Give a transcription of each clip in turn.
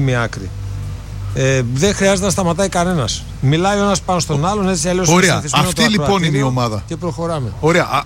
μία άκρη. Δεν χρειάζεται να σταματάει κανένας. Μιλάει ο ένας πάνω στον άλλον, έτσι αλλιώς. Ωραία. Αυτή λοιπόν είναι η ομάδα. Και προχωράμε. Ωραία.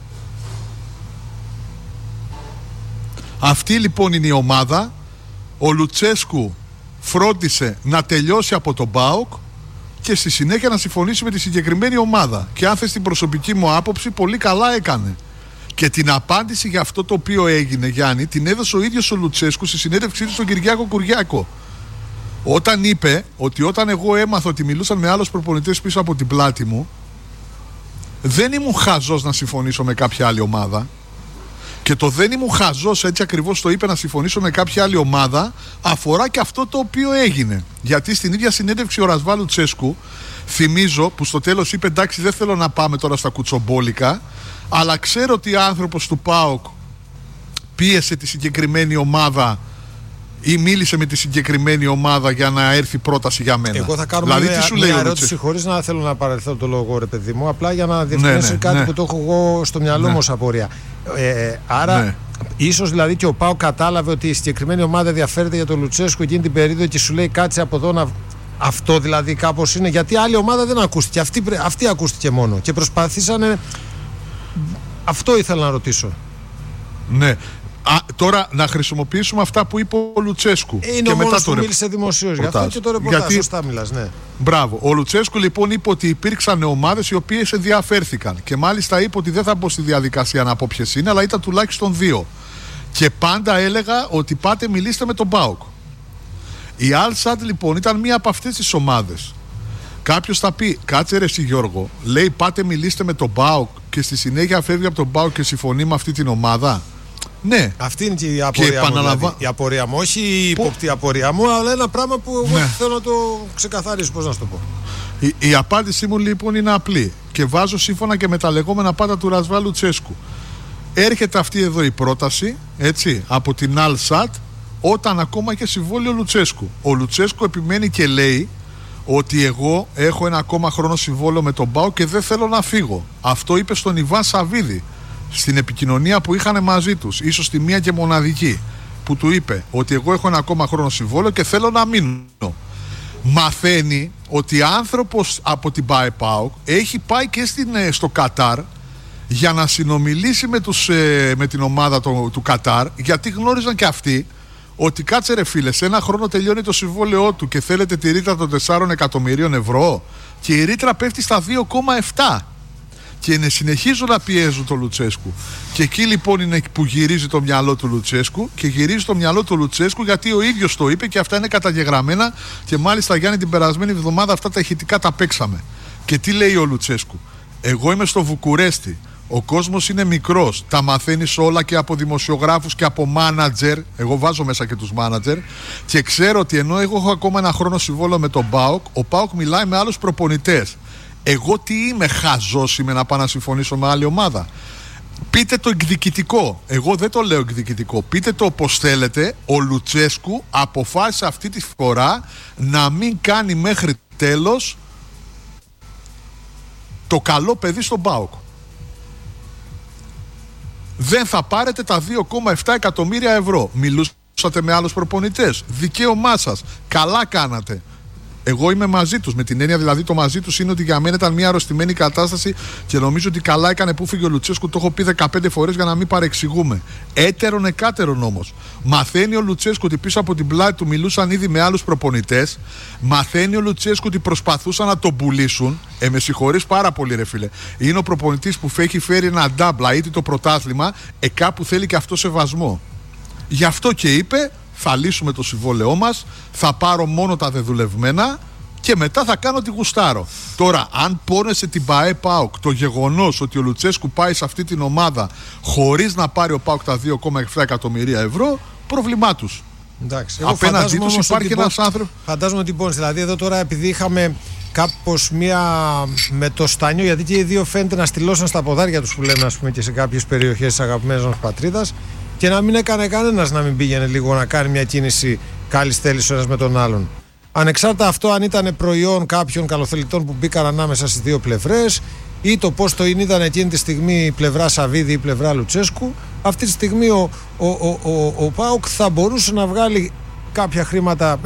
Αυτή λοιπόν είναι η ομάδα. Ο Λουτσέσκου φρόντισε να τελειώσει από τον ΠΑΟΚ και στη συνέχεια να συμφωνήσει με τη συγκεκριμένη ομάδα. Και αν θες την προσωπική μου άποψη, πολύ καλά έκανε. Και την απάντηση για αυτό το οποίο έγινε, Γιάννη, την έδωσε ο ίδιος ο Λουτσέσκου στη συνέντευξή του στον Κυριάκο Κουριάκο. Όταν είπε ότι όταν εγώ έμαθα ότι μιλούσαν με άλλους προπονητές πίσω από την πλάτη μου, δεν ήμουν χαζός να συμφωνήσω με κάποια άλλη ομάδα. Και το δεν ήμουν χαζός, έτσι ακριβώς το είπε, να συμφωνήσω με κάποια άλλη ομάδα, αφορά και αυτό το οποίο έγινε. Γιατί στην ίδια συνέντευξη ο Ρασβάλ Λουτσέσκου, θυμίζω, που στο τέλος είπε εντάξει, δεν θέλω να πάμε τώρα στα κουτσομπόλικα, αλλά ξέρω ότι ο άνθρωπος του ΠΑΟΚ πίεσε τη συγκεκριμένη ομάδα ή μίλησε με τη συγκεκριμένη ομάδα για να έρθει πρόταση για μένα. Εγώ θα κάνω δηλαδή, μια ερώτηση χωρίς να θέλω να παρελθώ το λόγο, ρε παιδί μου, απλά για να διευκρινίσει κάτι που το έχω εγώ στο μυαλό μου ως απορία. Άρα, ίσως δηλαδή και ο ΠΑΟΚ κατάλαβε ότι η συγκεκριμένη ομάδα ενδιαφέρεται για τον Λουτσέσκου εκείνη την περίοδο και σου λέει κάτσε από εδώ να. Αυτό δηλαδή κάπως είναι, γιατί άλλη ομάδα δεν ακούστηκε. Αυτή ακούστηκε μόνο και προσπαθήσανε. Αυτό ήθελα να ρωτήσω. Ναι. Τώρα να χρησιμοποιήσουμε αυτά που είπε ο Λουτσέσκου. Είναι και ο μόνος που μίλησε δημοσίως. Γι' αυτό και το ρεπορτάζ. Σωστά μιλάς, ναι. Μπράβο. Ο Λουτσέσκου λοιπόν είπε ότι υπήρξαν ομάδες οι οποίες ενδιαφέρθηκαν. Και μάλιστα είπε ότι δεν θα μπω στη διαδικασία να πω ποιες είναι, αλλά ήταν τουλάχιστον 2. Και πάντα έλεγα ότι πάτε μιλήστε με τον ΠΑΟΚ. Η Al-Sadd λοιπόν ήταν μία από αυτές τις ομάδες. Κάποιος θα πει, κάτσε ρε εσύ Γιώργο, λέει πάτε μιλήστε με τον ΠΑΟΚ και στη συνέχεια φεύγει από τον ΠΑΟΚ και συμφωνεί με αυτή την ομάδα. Ναι. Αυτή είναι και η απορία μου. Δηλαδή. Η απορία μου, όχι η υποπτή απορία μου, αλλά ένα πράγμα που εγώ θέλω να το ξεκαθαρίσω. Πώς να σου το πω. Η απάντησή μου λοιπόν είναι απλή και βάζω σύμφωνα και με τα λεγόμενα πάντα του Ρασβάλ Λουτσέσκου. Έρχεται αυτή εδώ η πρόταση, έτσι, από την Al-Sadd, όταν ακόμα είχε συμβόλαιο Λουτσέσκου. Ο Λουτσέσκου επιμένει και λέει ότι εγώ έχω ένα ακόμα χρόνο συμβόλαιο με τον ΠΑΟΚ και δεν θέλω να φύγω. Αυτό είπε στον Ιβάν Σαββίδη στην επικοινωνία που είχαν μαζί τους, ίσως τη μία και μοναδική, που του είπε ότι εγώ έχω ένα ακόμα χρόνο συμβόλαιο και θέλω να μείνω. Μαθαίνει ότι άνθρωπος από την ΠΑΟΚ έχει πάει και στο Κατάρ για να συνομιλήσει με την ομάδα του Κατάρ, γιατί γνώριζαν και αυτοί ότι κάτσε ρε φίλε, σε ένα χρόνο τελειώνει το συμβόλαιό του και θέλετε τη ρήτρα των 4 εκατομμυρίων ευρώ και η ρήτρα πέφτει στα 2,7 και συνεχίζουν να πιέζουν τον Λουτσέσκου. Και εκεί λοιπόν είναι που γυρίζει το μυαλό του Λουτσέσκου και γυρίζει το μυαλό του Λουτσέσκου γιατί ο ίδιος το είπε και αυτά είναι καταγεγραμμένα και μάλιστα Γιάννη την περασμένη εβδομάδα αυτά τα ηχητικά τα παίξαμε. Και τι λέει ο Λουτσέσκου? Εγώ είμαι στο Βουκουρέστι. Ο κόσμος είναι μικρός, τα μαθαίνεις όλα και από δημοσιογράφους και από μάνατζερ. Εγώ βάζω μέσα και τους μάνατζερ. Και ξέρω ότι ενώ εγώ έχω ακόμα ένα χρόνο συμβόλαιο με τον ΠΑΟΚ, ο ΠΑΟΚ μιλάει με άλλους προπονητές. Εγώ τι είμαι, χαζός είμαι να πάω να συμφωνήσω με άλλη ομάδα? Πείτε το εκδικητικό. Εγώ δεν το λέω εκδικητικό. Πείτε το όπως θέλετε. Ο Λουτσέσκου αποφάσισε αυτή τη φορά να μην κάνει μέχρι τέλος το καλό παιδί στον ΠΑΟΚ. Δεν θα πάρετε τα 2,7 εκατομμύρια ευρώ. Μιλούσατε με άλλους προπονητές. Δικαίωμά σας. Καλά κάνατε. Εγώ είμαι μαζί τους. Με την έννοια δηλαδή το μαζί τους είναι ότι για μένα ήταν μια αρρωστημένη κατάσταση και νομίζω ότι καλά έκανε που φύγε ο Λουτσέσκου. Το έχω πει 15 φορές για να μην παρεξηγούμε. Έτερον εκάτερον όμως. Μαθαίνει ο Λουτσέσκου ότι πίσω από την πλάτη του μιλούσαν ήδη με άλλους προπονητές. Μαθαίνει ο Λουτσέσκου ότι προσπαθούσαν να τον πουλήσουν. Με συγχωρείς πάρα πολύ, ρε φίλε. Είναι ο προπονητής που έχει φέρει ένα ντάμπλα, είτε το πρωτάθλημα, κάπου θέλει και αυτό σεβασμό. Γι' αυτό και είπε. Θα λύσουμε το συμβόλαιό μας, θα πάρω μόνο τα δεδουλευμένα και μετά θα κάνω τη γουστάρω. Τώρα, αν πόνεσε την ΠΑΟΚ το γεγονός ότι ο Λουτσέσκου πάει σε αυτή την ομάδα χωρίς να πάρει ο ΠΑΟΚ τα 2,7 εκατομμύρια ευρώ, πρόβλημά τους. Εντάξει, απέναντί τους υπάρχει ένας άνθρωπος. Φαντάζομαι ότι πόνεσε. Δηλαδή, εδώ τώρα επειδή είχαμε κάπως μία με το στάνιο, γιατί και οι δύο φαίνεται να στυλώσαν στα ποδάρια τους που λέμε, ας πούμε, και σε κάποιες περιοχές της αγαπημένης μας πατρίδας. Και να μην έκανε κανένας να μην πήγαινε λίγο να κάνει μια κίνηση καλής θέλησης ο ένας με τον άλλον. Ανεξάρτητα αυτό, αν ήταν προϊόν κάποιων καλοθελητών που μπήκαν ανάμεσα στις δύο πλευρές ή το πώς το ήταν εκείνη τη στιγμή η πλευρά Σαββίδη ή η πλευρά Λουτσέσκου, αυτή τη στιγμή ο ΠΑΟΚ θα μπορούσε να βγάλει κάποια χρήματα